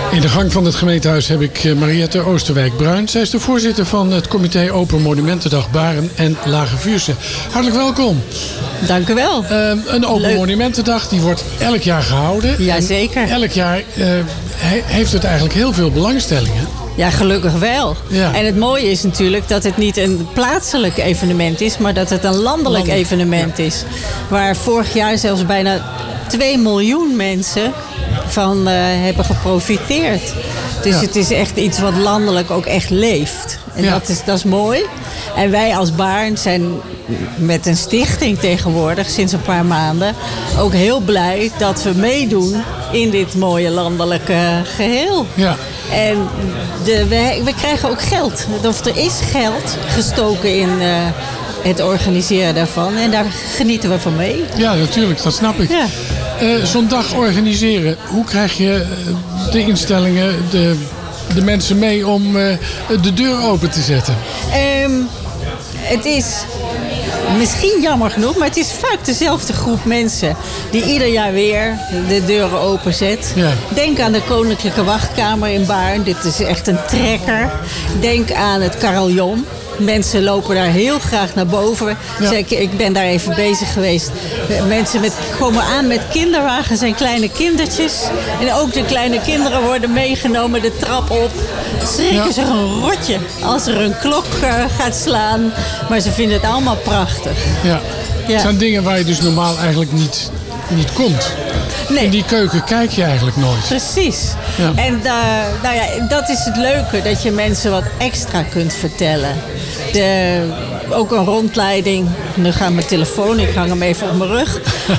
In de gang van het gemeentehuis heb ik Mariette Oosterwijk-Bruin. Zij is de voorzitter van het comité Open Monumentendag Baren en Lage Vuursche. Hartelijk welkom. Dank u wel. Een Open Monumentendag die wordt elk jaar gehouden. Jazeker. Elk jaar heeft het eigenlijk heel veel belangstelling. Hè? Ja, gelukkig wel. Ja. En het mooie is natuurlijk dat het niet een plaatselijk evenement is, maar dat het een landelijk evenement is. Waar vorig jaar zelfs bijna 2 miljoen mensen van hebben geprofiteerd. Dus het is echt iets wat landelijk ook echt leeft. En dat is mooi. En wij als Baarn zijn met een stichting tegenwoordig, sinds een paar maanden, ook heel blij dat we meedoen in dit mooie landelijke geheel. Ja. En we krijgen ook geld. Of er is geld gestoken in het organiseren daarvan. En daar genieten we van mee. Ja, natuurlijk. Dat snap ik. Ja. Zo'n dag organiseren. Hoe krijg je de instellingen, de mensen mee om de deur open te zetten? Het is misschien jammer genoeg, maar het is vaak dezelfde groep mensen die ieder jaar weer de deuren openzet. Ja. Denk aan de Koninklijke Wachtkamer in Baarn. Dit is echt een trekker. Denk aan het carillon. Mensen lopen daar heel graag naar boven. Ja. Ik ben daar even bezig geweest. Mensen komen aan met kinderwagens en kleine kindertjes. En ook de kleine kinderen worden meegenomen de trap op. Schrikken zich een rotje als er een klok gaat slaan. Maar ze vinden het allemaal prachtig. Ja. Het zijn dingen waar je dus normaal eigenlijk niet komt. Nee. In die keuken kijk je eigenlijk nooit. Precies. Ja. En dat is het leuke, dat je mensen wat extra kunt vertellen. Ook een rondleiding. Nu gaat mijn telefoon, ik hang hem even op mijn rug.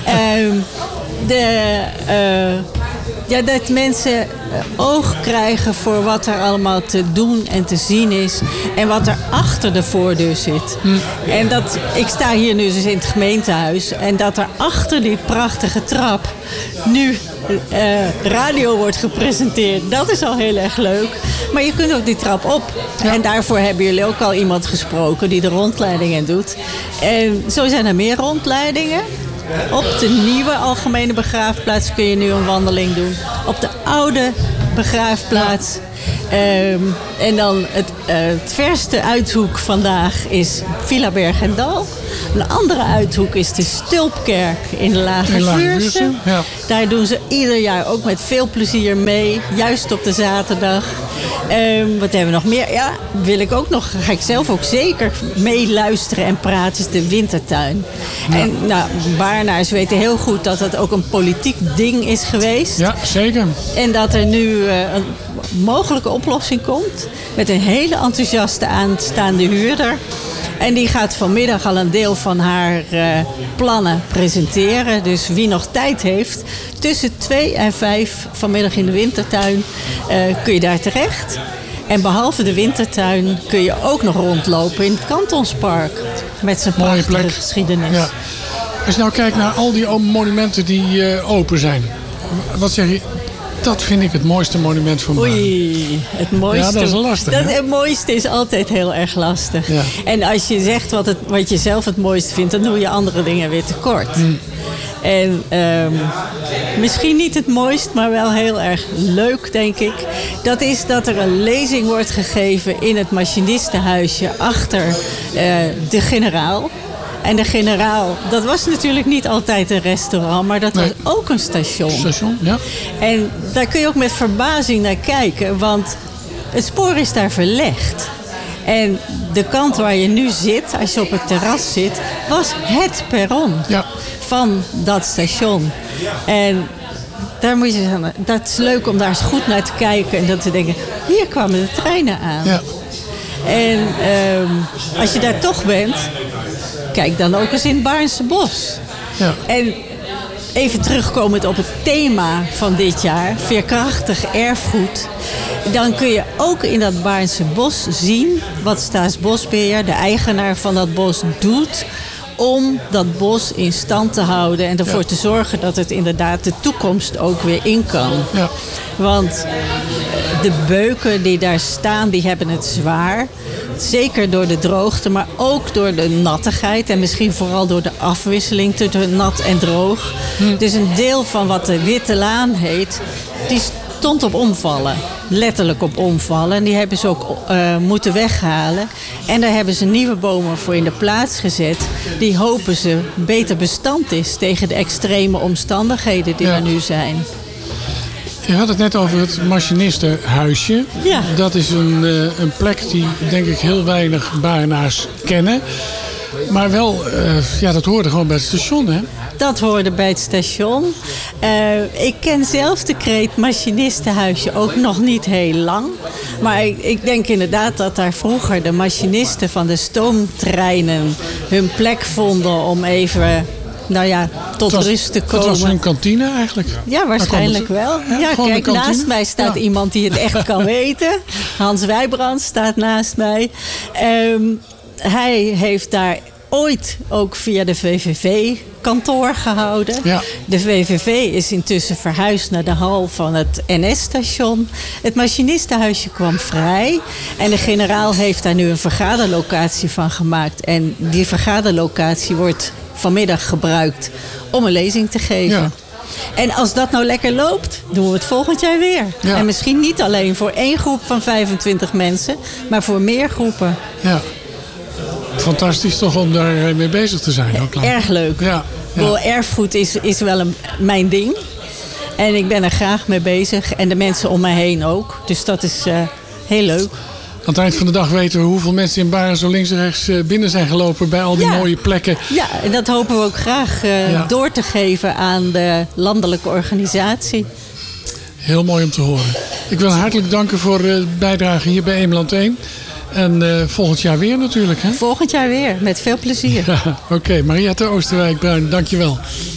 Dat mensen oog krijgen voor wat er allemaal te doen en te zien is. En wat er achter de voordeur zit. En ik sta hier nu dus in het gemeentehuis. En dat er achter die prachtige trap nu radio wordt gepresenteerd. Dat is al heel erg leuk. Maar je kunt ook die trap op. Ja. En daarvoor hebben jullie ook al iemand gesproken die de rondleidingen doet. En zo zijn er meer rondleidingen. Op de nieuwe algemene begraafplaats kun je nu een wandeling doen. Op de oude begraafplaats. En dan het verste uithoek vandaag is Villa Berg en Dal. Een andere uithoek is de Stulpkerk in de Lage Vuursche. Ja. Daar doen ze ieder jaar ook met veel plezier mee. Juist op de zaterdag. Wat hebben we nog meer? Ja, ga ik zelf ook zeker meeluisteren en praten. Is de Wintertuin. Ja. En Baarnaars weten heel goed dat het ook een politiek ding is geweest. Ja, zeker. En dat er nu een mogelijke oplossing komt. Met een hele enthousiaste aanstaande huurder. En die gaat vanmiddag al een deel van haar plannen presenteren. Dus wie nog tijd heeft, tussen 2 en 5 vanmiddag in de Wintertuin kun je daar terecht. En behalve de Wintertuin kun je ook nog rondlopen in het Kantonspark. Met zijn prachtige geschiedenis. Ja. Als je nou kijkt naar al die monumenten die open zijn. Wat zeg je? Dat vind ik het mooiste monument van Baarn. Oei, het mooiste. Ja, dat is lastig. Het mooiste is altijd heel erg lastig. Ja. En als je zegt wat je zelf het mooiste vindt, dan doe je andere dingen weer tekort. En misschien niet het mooist, maar wel heel erg leuk, denk ik. Dat is dat er een lezing wordt gegeven in het machinistenhuisje achter de Generaal. En de Generaal, dat was natuurlijk niet altijd een restaurant, maar dat was ook een station. Station, ja. En daar kun je ook met verbazing naar kijken, want het spoor is daar verlegd. En de kant waar je nu zit, als je op het terras zit, was het perron van dat station. En daar moet je zeggen, dat is leuk om daar eens goed naar te kijken en dat te denken, hier kwamen de treinen aan. Ja. En als je daar toch bent, kijk dan ook eens in het Baarnse Bos. Ja. En even terugkomend op het thema van dit jaar, veerkrachtig erfgoed. Dan kun je ook in dat Baarnse Bos zien wat Staatsbosbeheer, de eigenaar van dat bos, doet om dat bos in stand te houden en ervoor te zorgen dat het inderdaad de toekomst ook weer in kan. Ja. Want de beuken die daar staan, die hebben het zwaar. Zeker door de droogte, maar ook door de nattigheid. En misschien vooral door de afwisseling tussen nat en droog. Dus een deel van wat de Witte Laan heet, die stond op omvallen. Letterlijk op omvallen. En die hebben ze ook moeten weghalen. En daar hebben ze nieuwe bomen voor in de plaats gezet. Die hopen ze beter bestand is tegen de extreme omstandigheden die er nu zijn. Je had het net over het machinistenhuisje. Ja. Dat is een plek die denk ik heel weinig Baarnaars kennen. Maar wel, dat hoorde gewoon bij het station, hè? Dat hoorde bij het station. Ik ken zelf de kreet machinistenhuisje ook nog niet heel lang. Maar ik denk inderdaad dat daar vroeger de machinisten van de stoomtreinen hun plek vonden om even tot rust te komen. Het was een kantine eigenlijk. Ja, waarschijnlijk wel. Ja, kijk, naast mij staat iemand die het echt kan weten. Hans Wijbrand staat naast mij. Hij heeft daar ooit ook via de VVV kantoor gehouden. Ja. De VVV is intussen verhuisd naar de hal van het NS-station. Het machinistenhuisje kwam vrij. En de generaal heeft daar nu een vergaderlocatie van gemaakt. En die vergaderlocatie wordt vanmiddag gebruikt om een lezing te geven. Ja. En als dat nou lekker loopt, doen we het volgend jaar weer. Ja. En misschien niet alleen voor 1 groep van 25 mensen, maar voor meer groepen. Ja. Fantastisch toch om daar mee bezig te zijn. Ook erg leuk. Ja. Erfgoed is wel mijn ding. En ik ben er graag mee bezig. En de mensen om mij heen ook. Dus dat is heel leuk. Aan het eind van de dag weten we hoeveel mensen in Baren zo links en rechts binnen zijn gelopen bij al die mooie plekken. Ja, en dat hopen we ook graag door te geven aan de landelijke organisatie. Heel mooi om te horen. Ik wil hartelijk danken voor de bijdrage hier bij Eemland 1. En volgend jaar weer natuurlijk, hè? Volgend jaar weer, met veel plezier. Ja, Oké, Mariette Oosterwijk-Bruin, dankjewel.